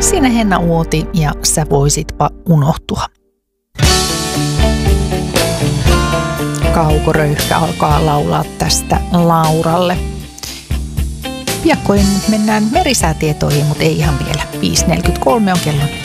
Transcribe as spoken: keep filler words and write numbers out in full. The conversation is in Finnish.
Siinä Henna Uoti ja Sä voisitpa unohtua. Kaukoröyhkä alkaa laulaa tästä Lauralle. Piakkoin mennään merisäätietoihin, mutta ei ihan vielä. viisi neljäkymmentäkolme on kello.